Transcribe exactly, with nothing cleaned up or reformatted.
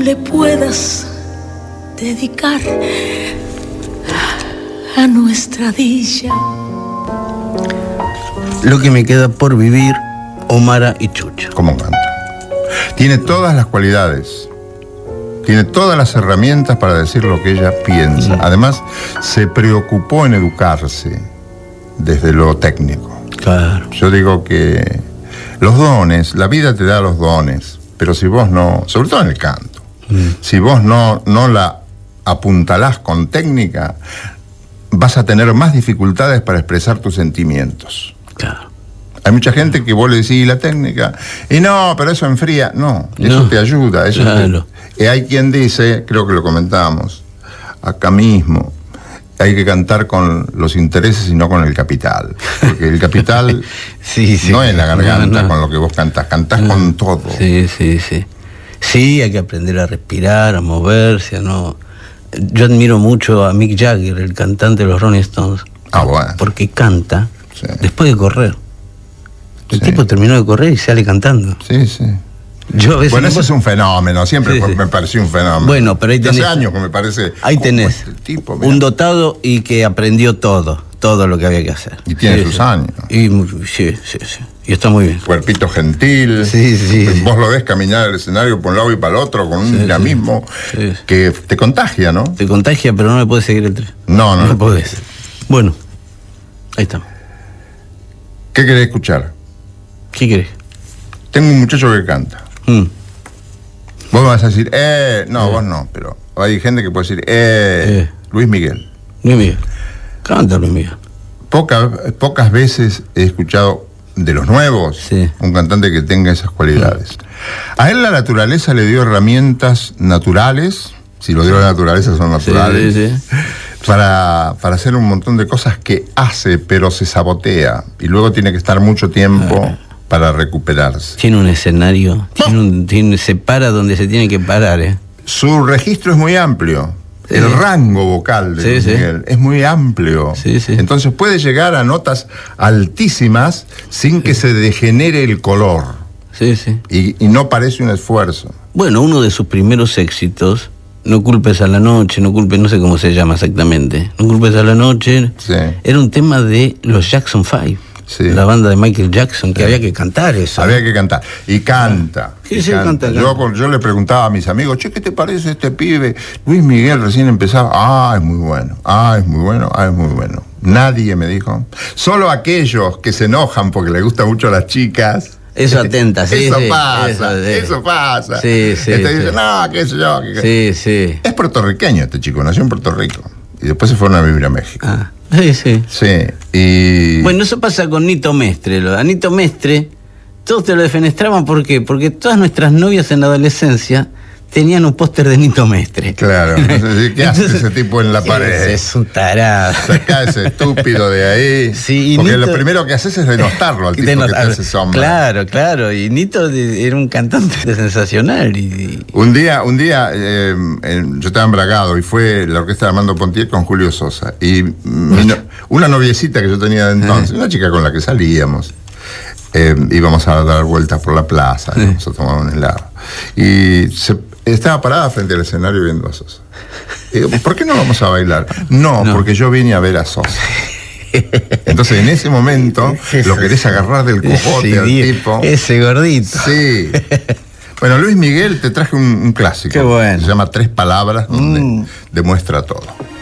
le puedas dedicar a nuestra dicha. Lo que me queda por vivir, Omara y Chucho. ¿Cómo canta? Tiene todas las cualidades, tiene todas las herramientas para decir lo que ella piensa. Mm. Además, se preocupó en educarse desde lo técnico. Claro. Yo digo que los dones, la vida te da los dones, pero si vos no, sobre todo en el canto, mm. si vos no, no la apuntalás con técnica, vas a tener más dificultades para expresar tus sentimientos. Claro. Hay mucha gente que vos le decís la técnica, y no, pero eso enfría. No, eso no te ayuda. Eso claro. te... Y hay quien dice, creo que lo comentamos acá mismo, hay que cantar con los intereses y no con el capital. Porque el capital sí, sí, no es la garganta no, no. con lo que vos cantás, cantás no. con todo. Sí, sí, sí. Sí, hay que aprender a respirar, a moverse, a no... Yo admiro mucho a Mick Jagger, el cantante de los Rolling Stones. Ah, bueno. Porque canta sí. después de correr. El sí. tipo terminó de correr y sale cantando. Sí, sí. Yo a veces bueno, no... ese es un fenómeno, siempre sí, sí. me pareció un fenómeno. Bueno, pero ahí tenés... Hace años que me parece... Ahí tenés este tipo, un dotado y que aprendió todo, todo lo que había que hacer. Y tiene sí, sus sí. años. Y, sí, sí, sí. Y está muy bien. Cuerpito gentil. Sí, sí. Vos lo ves caminar el escenario por un lado y para el otro con un sí, dinamismo sí. que te contagia, ¿no? Te contagia, pero no me puedes seguir el tren. No, no. No, no podés. Bueno, ahí estamos. ¿Qué querés escuchar? ¿Qué querés? Tengo un muchacho que canta. Mm. Vos me vas a decir, eh, no, eh. vos no, pero hay gente que puede decir, eh, eh. Luis Miguel. Luis Miguel. Canta Luis Miguel. Poca, pocas veces he escuchado de los nuevos sí. un cantante que tenga esas cualidades. Mm. A él la naturaleza le dio herramientas naturales, si lo dio la naturaleza son naturales, sí, sí, sí. Para, para hacer un montón de cosas que hace, pero se sabotea, y luego tiene que estar mucho tiempo ah. para recuperarse. Tiene un escenario, no. tiene un, tiene, se para donde se tiene que parar, ¿eh? Su registro es muy amplio. Sí. El rango vocal de sí, Luis sí. Miguel es muy amplio. Sí, sí. Entonces puede llegar a notas altísimas sin sí. que se degenere el color. Sí, sí. Y, y no parece un esfuerzo. Bueno, uno de sus primeros éxitos, No culpes a la noche, no culpes, no sé cómo se llama exactamente, No culpes a la noche, sí. era un tema de los Jackson Five. Sí. La banda de Michael Jackson, que sí. había que cantar eso. Había que cantar. Y canta. Sí, y sí, canta. canta. Yo, yo le preguntaba a mis amigos, che, ¿qué te parece este pibe? Luis Miguel recién empezaba. Ah, es muy bueno. Ah, es muy bueno. Ah, es muy bueno. Nadie me dijo. Solo aquellos que se enojan porque les gustan mucho a las chicas. Eso atenta, sí. Eso sí, pasa, eso, sí. eso pasa. Sí, sí. Este sí. dice, no, qué sé yo. Qué... Sí, sí. Es puertorriqueño este chico, nació en Puerto Rico. Y después se fueron a vivir a México. Ah. Sí, sí. Sí, y... Bueno, eso pasa con Nito Mestre. A Nito Mestre, todos te lo defenestraban, ¿por qué? Porque todas nuestras novias en la adolescencia tenían un póster de Nito Mestre. Claro, entonces, ¿qué hace ese tipo en la pared? Es un tarado. Saca ese estúpido de ahí. Sí, y porque Nito... lo primero que haces es denostarlo al tipo Denostar... que te hace sombra. Claro, claro, y Nito era un cantante sensacional. Y... Un día, un día eh, eh, yo estaba embragado y fue la orquesta de Armando Pontier con Julio Sosa. Y no, una noviecita que yo tenía de entonces, una chica con la que salíamos. Eh, íbamos a dar vueltas por la plaza, sí. íbamos a tomar un helado. Y se, estaba parada frente al escenario viendo a Sosa. Y digo, ¿por qué no vamos a bailar? No, no, porque yo vine a ver a Sosa. Entonces en ese momento lo querés agarrar del cojote ese al día, tipo. Ese gordito. Sí. Bueno, Luis Miguel, te traje un, un clásico. Qué bueno. Se llama Tres Palabras, donde mm. demuestra todo.